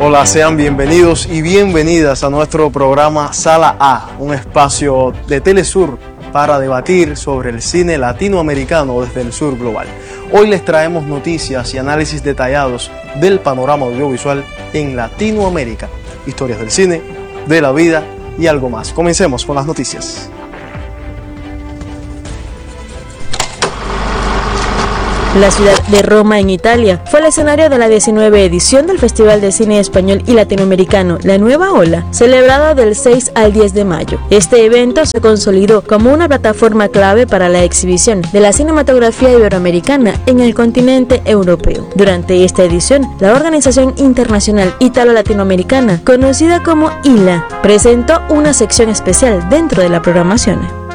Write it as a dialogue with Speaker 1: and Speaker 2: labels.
Speaker 1: Hola, sean bienvenidos y bienvenidas a nuestro programa Sala A, un espacio de Telesur para debatir sobre el cine latinoamericano desde el sur global. Hoy les traemos noticias y análisis detallados del panorama audiovisual en Latinoamérica, historias del cine, de la vida y algo más. Comencemos con las noticias.
Speaker 2: La ciudad de Roma, en Italia, fue el escenario de la 19ª edición del Festival de Cine Español y Latinoamericano La Nueva Ola, celebrado del 6 al 10 de mayo. Este evento se consolidó como una plataforma clave para la exhibición de la cinematografía iberoamericana en el continente europeo. Durante esta edición, la Organización Internacional Italo-Latinoamericana, conocida como ILA, presentó una sección especial dentro de la programación.